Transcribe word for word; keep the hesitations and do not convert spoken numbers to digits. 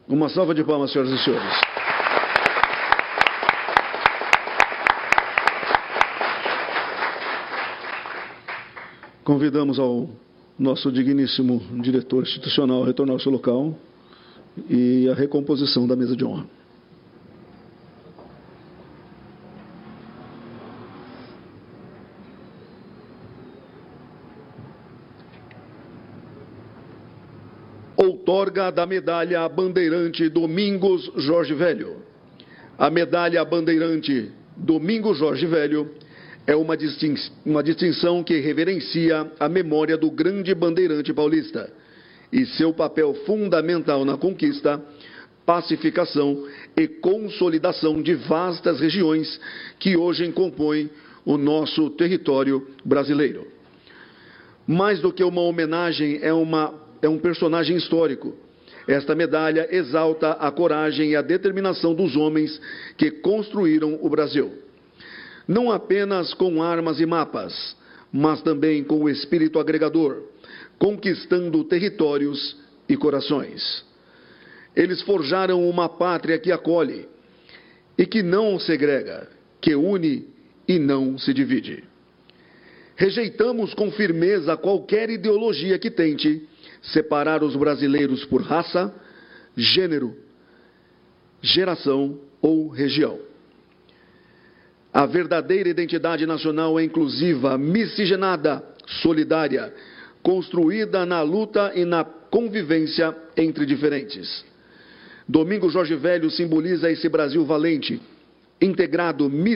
Uma salva de palmas, senhoras e senhores. Convidamos ao nosso digníssimo diretor institucional a retornar ao seu local e a recomposição da mesa de honra. Outorga da medalha Bandeirante Domingos Jorge Velho. A medalha Bandeirante Domingos Jorge Velho é uma distinção, uma distinção que reverencia a memória do grande bandeirante paulista e seu papel fundamental na conquista, pacificação e consolidação de vastas regiões que hoje compõem o nosso território brasileiro. Mais do que uma homenagem, é uma É um personagem histórico. Esta medalha exalta a coragem e a determinação dos homens que construíram o Brasil. Não apenas com armas e mapas, mas também com o espírito agregador, conquistando territórios e corações. Eles forjaram uma pátria que acolhe e que não segrega, que une e não se divide. Rejeitamos com firmeza qualquer ideologia que tente separar os brasileiros por raça, gênero, geração ou região. A verdadeira identidade nacional é inclusiva, miscigenada, solidária, construída na luta e na convivência entre diferentes. Domingos Jorge Velho simboliza esse Brasil valente, integrado,